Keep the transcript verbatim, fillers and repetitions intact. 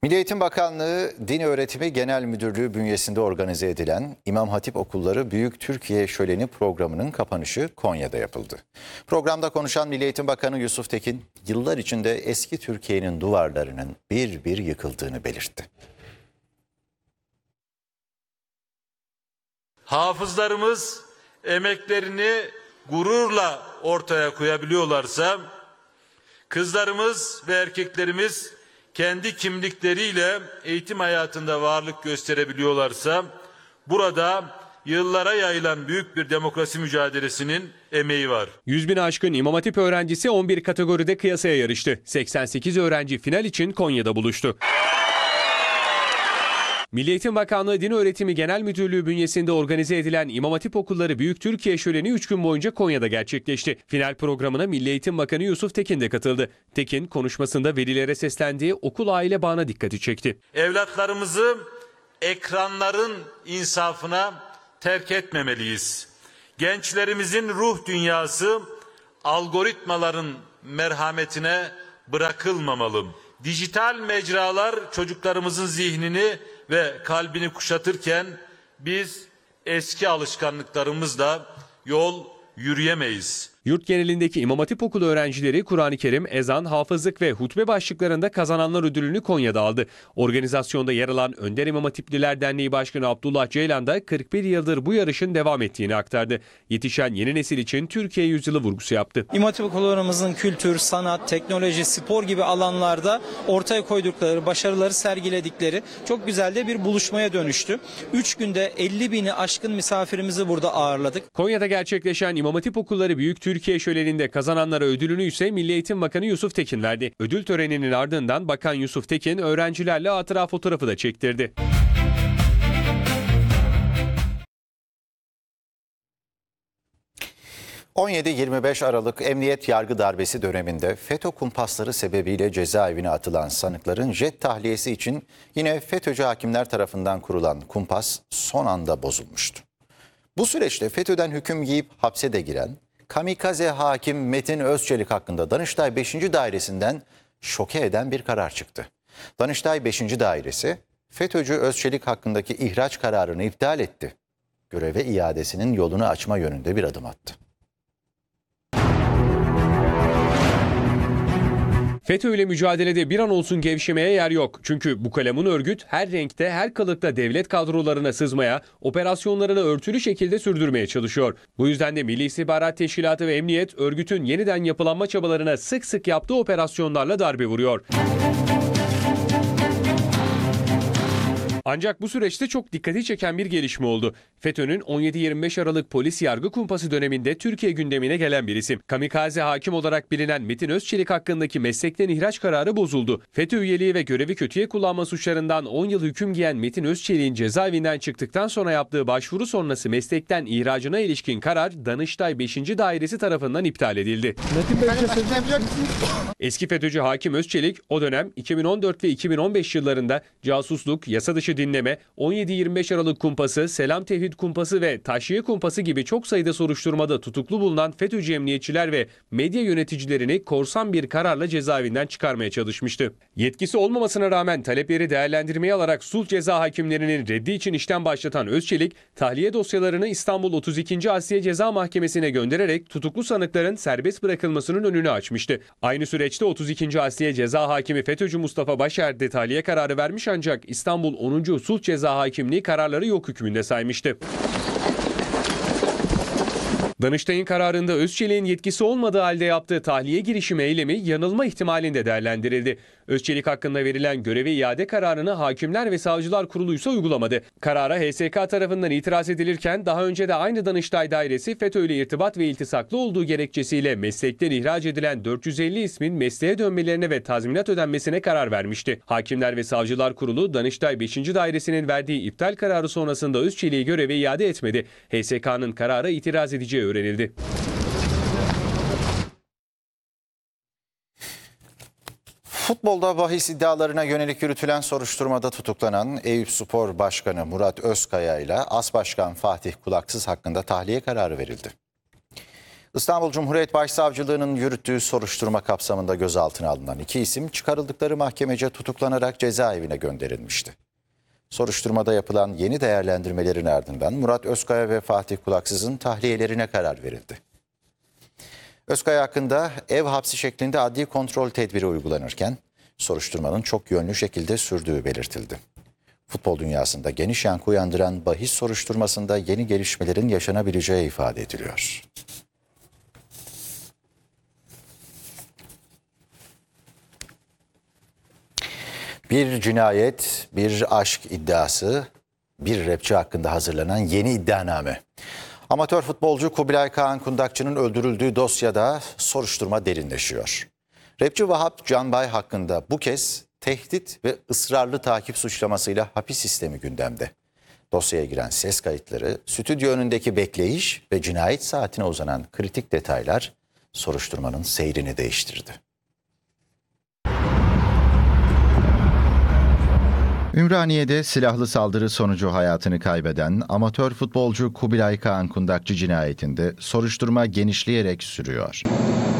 Milli Eğitim Bakanlığı Din Öğretimi Genel Müdürlüğü bünyesinde organize edilen İmam Hatip Okulları Büyük Türkiye Şöleni programının kapanışı Konya'da yapıldı. Programda konuşan Milli Eğitim Bakanı Yusuf Tekin, yıllar içinde eski Türkiye'nin duvarlarının bir bir yıkıldığını belirtti. Hafızlarımız emeklerini gururla ortaya koyabiliyorlarsa, kızlarımız ve erkeklerimiz kendi kimlikleriyle eğitim hayatında varlık gösterebiliyorlarsa, burada yıllara yayılan büyük bir demokrasi mücadelesinin emeği var. yüz bini aşkın İmam Hatip öğrencisi on bir kategoride kıyasaya yarıştı. seksen sekiz öğrenci final için Konya'da buluştu. Milli Eğitim Bakanlığı Din Öğretimi Genel Müdürlüğü bünyesinde organize edilen İmam Hatip Okulları Büyük Türkiye Şöleni üç gün boyunca Konya'da gerçekleşti. Final programına Milli Eğitim Bakanı Yusuf Tekin de katıldı. Tekin konuşmasında velilere seslendiği okul aile bağına dikkati çekti. Evlatlarımızı ekranların insafına terk etmemeliyiz. Gençlerimizin ruh dünyası algoritmaların merhametine bırakılmamalı. Dijital mecralar çocuklarımızın zihnini ve kalbini kuşatırken biz eski alışkanlıklarımızla yol yürüyemeyiz. Yurt genelindeki İmam Hatip Okulu öğrencileri Kur'an-ı Kerim, ezan, hafızlık ve hutbe başlıklarında kazananlar ödülünü Konya'da aldı. Organizasyonda yer alan Önder İmam Hatipliler Derneği Başkanı Abdullah Ceylan da kırk bir yıldır bu yarışın devam ettiğini aktardı. Yetişen yeni nesil için Türkiye yüzyılı vurgusu yaptı. İmam Hatip okullarımızın kültür, sanat, teknoloji, spor gibi alanlarda ortaya koydukları, başarıları sergiledikleri çok güzel de bir buluşmaya dönüştü. üç günde elli bini aşkın misafirimizi burada ağırladık. Konya'da gerçekleşen İmam Hatip Okulları Büyük Türkiye Şöleni'nde kazananlara ödülünü ise Milli Eğitim Bakanı Yusuf Tekin verdi. Ödül töreninin ardından Bakan Yusuf Tekin öğrencilerle hatıra fotoğrafı da çektirdi. on yedi yirmi beş Aralık Emniyet Yargı Darbesi döneminde FETÖ kumpasları sebebiyle cezaevine atılan sanıkların jet tahliyesi için yine FETÖ'cü hakimler tarafından kurulan kumpas son anda bozulmuştu. Bu süreçte FETÖ'den hüküm giyip hapse de giren kamikaze hakim Metin Özçelik hakkında Danıştay beşinci Dairesi'nden şoke eden bir karar çıktı. Danıştay beşinci Dairesi FETÖ'cü Özçelik hakkındaki ihraç kararını iptal etti. Göreve iadesinin yolunu açma yönünde bir adım attı. FETÖ ile mücadelede bir an olsun gevşemeye yer yok. Çünkü bu kalemun örgüt her renkte, her kılıkta devlet kadrolarına sızmaya, operasyonlarını örtülü şekilde sürdürmeye çalışıyor. Bu yüzden de Milli İstihbarat Teşkilatı ve Emniyet örgütün yeniden yapılanma çabalarına sık sık yaptığı operasyonlarla darbe vuruyor. Ancak bu süreçte çok dikkati çeken bir gelişme oldu. FETÖ'nün on yedi yirmi beş Aralık polis yargı kumpası döneminde Türkiye gündemine gelen bir isim. Kamikaze hakim olarak bilinen Metin Özçelik hakkındaki meslekten ihraç kararı bozuldu. FETÖ üyeliği ve görevi kötüye kullanma suçlarından on yıl hüküm giyen Metin Özçelik'in cezaevinden çıktıktan sonra yaptığı başvuru sonrası meslekten ihracına ilişkin karar Danıştay beşinci Dairesi tarafından iptal edildi. Eski FETÖ'cü hakim Özçelik o dönem iki bin on dört ve iki bin on beş yıllarında casusluk, yasa dışı dinleme, on yedi yirmi beş Aralık kumpası, Selam Tevhid kumpası ve Taşiye kumpası gibi çok sayıda soruşturmada tutuklu bulunan FETÖ'cü emniyetçiler ve medya yöneticilerini korsan bir kararla cezaevinden çıkarmaya çalışmıştı. Yetkisi olmamasına rağmen talepleri değerlendirmeye alarak sulh ceza hakimlerinin reddi için işlem başlatan Özçelik, tahliye dosyalarını İstanbul otuz ikinci Asliye Ceza Mahkemesi'ne göndererek tutuklu sanıkların serbest bırakılmasının önünü açmıştı. Aynı süreçte otuz ikinci Asliye Ceza Hakimi FETÖ'cü Mustafa Başer de tahliye kararı vermiş ancak İstanbul onuncu Sulh Ceza Hakimliği kararları yok hükmünde saymıştı. Danıştay'ın kararında Özçelik'in yetkisi olmadığı halde yaptığı tahliye girişimi eylemi yanılma ihtimalinde değerlendirildi. Özçelik hakkında verilen göreve iade kararını Hakimler ve Savcılar Kurulu ise uygulamadı. Karara H S K tarafından itiraz edilirken daha önce de aynı Danıştay Dairesi FETÖ ile irtibat ve iltisaklı olduğu gerekçesiyle meslekten ihraç edilen dört yüz elli ismin mesleğe dönmelerine ve tazminat ödenmesine karar vermişti. Hakimler ve Savcılar Kurulu Danıştay beşinci Dairesi'nin verdiği iptal kararı sonrasında Özçelik'i göreve iade etmedi. H S K'nın karara itiraz edeceği öğrenildi. Futbolda bahis iddialarına yönelik yürütülen soruşturmada tutuklanan Eyüpspor Başkanı Murat Özkaya ile As Başkan Fatih Kulaksız hakkında tahliye kararı verildi. İstanbul Cumhuriyet Başsavcılığı'nın yürüttüğü soruşturma kapsamında gözaltına alınan iki isim çıkarıldıkları mahkemece tutuklanarak cezaevine gönderilmişti. Soruşturmada yapılan yeni değerlendirmelerin ardından Murat Özkaya ve Fatih Kulaksız'ın tahliyelerine karar verildi. Özkaya hakkında ev hapsi şeklinde adli kontrol tedbiri uygulanırken soruşturmanın çok yönlü şekilde sürdüğü belirtildi. Futbol dünyasında geniş yankı uyandıran bahis soruşturmasında yeni gelişmelerin yaşanabileceği ifade ediliyor. Bir cinayet, bir aşk iddiası, bir rapçi hakkında hazırlanan yeni iddianame. Amatör futbolcu Kubilay Kaan Kundakçı'nın öldürüldüğü dosyada soruşturma derinleşiyor. Rapçi Vahap Canbay hakkında bu kez tehdit ve ısrarlı takip suçlamasıyla hapis sistemi gündemde. Dosyaya giren ses kayıtları, stüdyo önündeki bekleyiş ve cinayet saatine uzanan kritik detaylar soruşturmanın seyrini değiştirdi. Ümraniye'de silahlı saldırı sonucu hayatını kaybeden amatör futbolcu Kubilay Kaan Kundakçı cinayetinde soruşturma genişleyerek sürüyor.